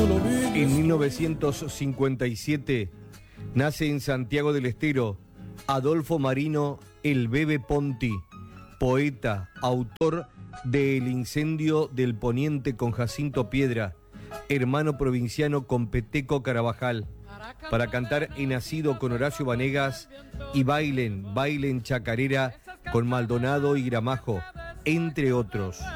En 1957 nace en Santiago del Estero Adolfo Marino El Bebe Ponti, poeta, autor de El incendio del Poniente con Jacinto Piedra, hermano provinciano con Peteco Carabajal, para cantar He nacido con Horacio Vanegas y Bailen, Bailen Chacarera con Maldonado y Gramajo, entre otros.